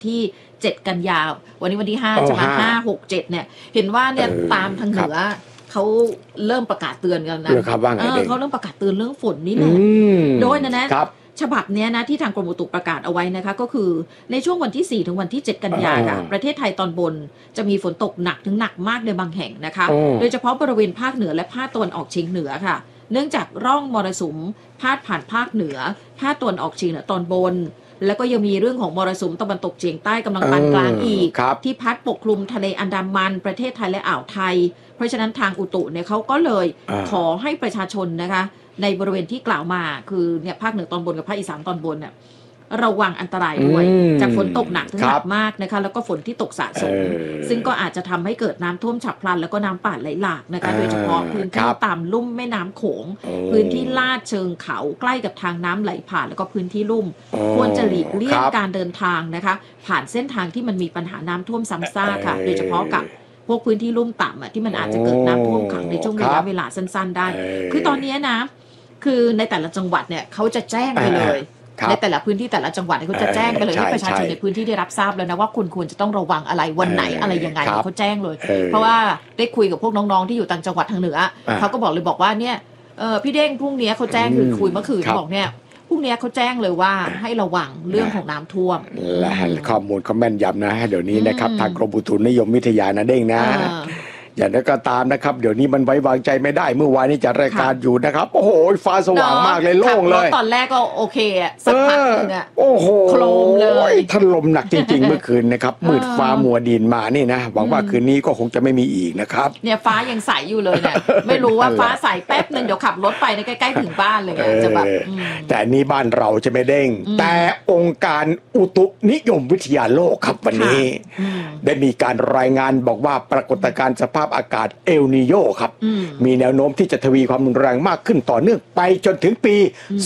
ที่7 กันยาวันนี้วันที่5จะมา5 6 7เนี่ยเห็นว่าเนี่ยตามทางเหนือเขาเริ่มประกาศเตือนกันนะเขาเริ่มประกาศเตือนเรื่องฝนนี่แหละโดยนะฉบับนี้นะที่ทางกรมอุตุประกาศเอาไว้นะคะก็คือในช่วงวันที่4ถึงวันที่7 กันยาค่ะประเทศไทยตอนบนจะมีฝนตกหนักถึงหนักมากในบางแห่งนะคะโดยเฉพาะบริเวณภาคเหนือและภาคตะวันออกเฉียงเหนือค่ะเนื่องจากร่องมรสุมพาดผ่านภาคเหนือภาคตะวันออกเฉียงเหนือตอนบนแล้วก็ยังมีเรื่องของมรสุมตะวันตกเฉียงใต้กำลังปานกลางอีกที่พัดปกคลุมทะเลอันดามันประเทศไทยและอ่าวไทยเพราะฉะนั้นทางอุตุเนี่ยเขาก็เลยขอให้ประชาชนนะคะในบริเวณที่กล่าวมาคือเนี่ยภาคเหนือตอนบนกับภาคอีสานตอนบนเนี่ยระวังอันตรายด้วยจากฝนตกหนักถึงหนักมากนะคะแล้วก็ฝนที่ตกสะสมซึ่งก็อาจจะทำให้เกิดน้ำท่วมฉับพลันแล้วก็น้ำป่าไหลหลากนะคะโดยเฉพาะพื้นที่ตามลุ่มแม่น้ำโขงพื้นที่ลาดเชิงเขาใกล้กับทางน้ำไหลผ่านแล้วก็พื้นที่ลุ่มควรจะหลีกเลี่ยงการเดินทางนะคะผ่านเส้นทางที่มันมีปัญหาน้ำท่วมซ้ำซากค่ะโดยเฉพาะกับพวกพื้นที่ลุ่มต่ำที่มันอาจจะเกิดน้ำท่วมขังในช่วงระยะเวลาสั้นๆได้คือตอนนี้นะคือในแต่ละจังหวัดเนี่ยเขาจะแจ้งไปเลยในแต่ละพื้นที่แต่ละจังหวัดเขาจะแจ้งไปเลยให้ประชาชนในพื้นที่ได้รับทราบแล้วนะว่าคุณควรจะต้องระวังอะไรวันไหนอะไรยังไงเขาแจ้งเลยเพราะว่าได้คุยกับพวกน้องๆที่อยู่ต่างจังหวัดทางเหนือเขาก็บอกเลยบอกว่าเนี่ยพี่เด้งพรุ่งนี้เขาแจ้งคือคุยเมื่อคืนบอกเนี่ยพรุ่งนี้เขาแจ้งเลยว่าให้ระวังเรื่องของน้ำท่วมและข้อมูลเขาแม่นยำนะเดี๋ยวนี้นะครับทางกรมอุตุนิยมวิทยานะเด้งนะอย่างนั้นก็ตามนะครับเดี๋ยวนี้มันไว้วางใจไม่ได้เมื่อวานนี้จัดรายการอยู่นะครับโอ้โหฟ้าสว่างมากเลยโล่งเลยตอนแรกก็โอเคอะสักพักนึงอะโอ้โหโคลมเลยถล่มหนักจริงๆเมื่อคืนนะครับมืดฟ้ามัวดินมานี่นะหวังว่าคืนนี้ก็คงจะไม่มีอีกนะครับเนี่ยฟ้ายังใสอยู่เลยเนี่ยไม่รู้ว่าฟ้าใสแป๊บนึงเดี๋ยวขับรถไปในใกล้ๆถึงบ้านเลยจะแบบแต่นี่บ้านเราจะไม่เด้งแต่องค์การอุตุนิยมวิทยาโลกครับวันนี้ได้มีการรายงานบอกว่าปรากฏการณ์สภาพอากาศเอลนีโญครับมีแนวโน้มที่จะทวีความรุนแรงมากขึ้นต่อเนื่องไปจนถึงปี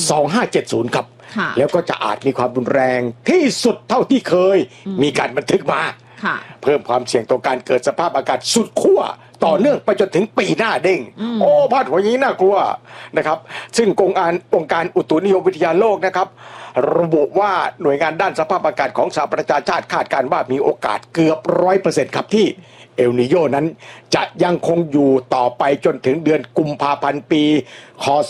2570ครับแล้วก็จะอาจมีความรุนแรงที่สุดเท่าที่เคยมีการบันทึกมาเพิ่มความเสี่ยงต่อการเกิดสภาพอากาศสุดขั้วต่อเนื่องไปจนถึงปีหน้าเด้งโอ้พาดหัวนี้น่ากลัวนะครับซึ่งองค์การอุตุนิยมวิทยาโลกนะครับระบุว่าหน่วยงานด้านสภาพอากาศของสหประชาชาติคาดการณ์ว่ามีโอกาสเกือบ 100% ครับที่เอลนีโญนั้นจะยังคงอยู่ต่อไปจนถึงเดือนกุมภาพันธ์ปีคศ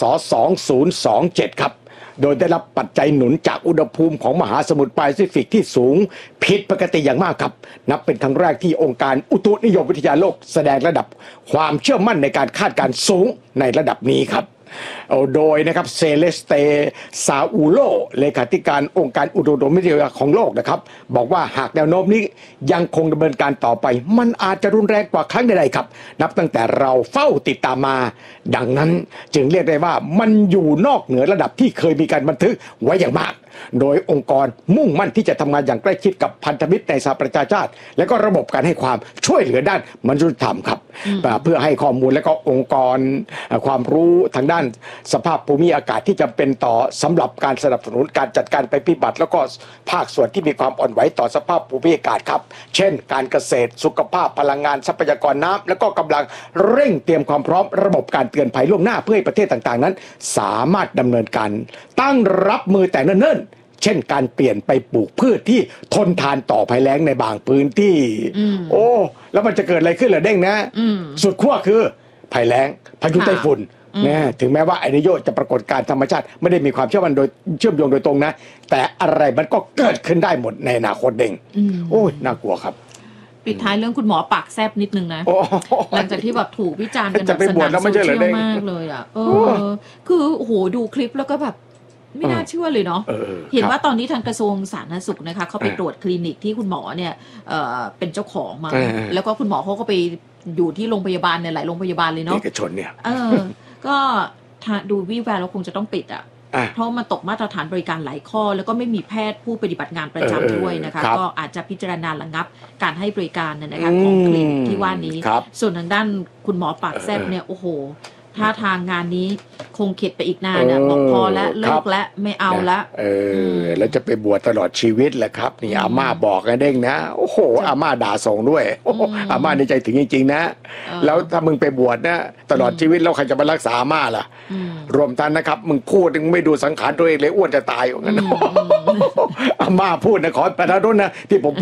2027ครับโดยได้รับปัจจัยหนุนจากอุณหภูมิของมหาสมุทรแปซิฟิกที่สูงผิดปกติอย่างมากครับนับเป็นครั้งแรกที่องค์การอุตุนิยมวิทยาโลกแสดงระดับความเชื่อมั่นในการคาดการณ์สูงในระดับนี้ครับโดยนะครับเซเลสเตซาอูโลเลขาธิการองค์การอุตุนิยมวิทยาของโลกนะครับบอกว่าหากแนวโน้มนี้ยังคงดำเนินการต่อไปมันอาจจะรุนแรงกว่าครั้งใดๆครับนับตั้งแต่เราเฝ้าติดตามมาดังนั้นจึงเรียกได้ว่ามันอยู่นอกเหนือระดับที่เคยมีการบันทึกไว้อย่างมากโดยองค์กรมุ่งมั่นที่จะทำงานอย่างใกล้ชิดกับพันธมิตรในสหประชาชาติและก็ระบบการให้ความช่วยเหลือด้านมนุษยธรรมครับเพื่อให้ข้อมูลและก็องค์กรความรู้ทางด้านสภาพภูมิอากาศที่จำเป็นต่อสำหรับการสนับสนุนการจัดการภัยพิบัติแล้วก็ภาคส่วนที่มีความอ่อนไหวต่อสภาพภูมิอากาศครับเช่นการเกษตรสุขภาพพลังงานทรัพยากรน้ำและก็กำลังเร่งเตรียมความพร้อมระบบการเตือนภัยล่วงหน้าเพื่อให้ประเทศต่างๆนั้นสามารถดำเนินการตั้งรับมือแต่เนิ่นๆเช่นการเปลี่ยนไปปลูกพืชที่ทนทานต่อภัยแล้งในบางพื้นที่โอ้แล้วมันจะเกิดอะไรขึ้นล่ะเด้งนะสุดขั้วคือภัยแล้งพายุไต้ฝุ่นนะถึงแม้ว่าเอลนีโญจะปรากฏการณ์ธรรมชาติไม่ได้มีความเชื่อมโยงโดยตรงนะแต่อะไรมันก็เกิดขึ้นได้หมดในอนาคตเด้งโอ้ยน่ากลัวครับปิดท้ายเรื่องคุณหมอปากแซบนิดนึงนะหลังจากที่แบบถูกวิจารณ์กันแบบสนั่นโซเชียลมากเลยอ่ะคือโอ้โหดูคลิปแล้วก็แบบไม่น่าเชื่อเลยเนาะเห็นว่าตอนนี้ทางกระทรวงสาธารณสุขนะคะเขาไปตรวจคลินิกที่คุณหมอเนี่ยเป็นเจ้าของมาแล้วก็คุณหมอเขาก็ไปอยู่ที่โรงพยาบาลเนี่ยหลายโรงพยาบาลเลยเนาะเอกชนเนี่ยก็ดูวิแววแล้วคงจะต้องปิดอ่ะเพราะมันตกมาตรฐานบริการหลายข้อแล้วก็ไม่มีแพทย์ผู้ปฏิบัติงานประจำด้วยนะคะก็อาจจะพิจารณาระงับการให้บริการนะคะของคลินิกที่ว่านี้ส่วนทางด้านคุณหมอปากแซบเนี่ยโอ้โหถ้าทางงานนี้คงเข็ดไปอีกนานนะบอกพอแล้วเลิกแล้วไม่เอาละแล้วจะไปบวชตลอดชีวิตแหละครับนี่อาม่าบอกกันเด้งนะโอ้โหอาม่าด่าส่งด้วยอาม่าในใจถึงจริงๆนะแล้วถ้ามึงไปบวชนะตลอดชีวิตแล้วใครจะมารักษาอาม่าล่ะรวมทั้งนะครับมึงพูดมึงไม่ดูสังขารตัวเองเลยอ้วนจะตายอย่างนั้นอาม่าพูดนะขอประทานโทษนะที่ผม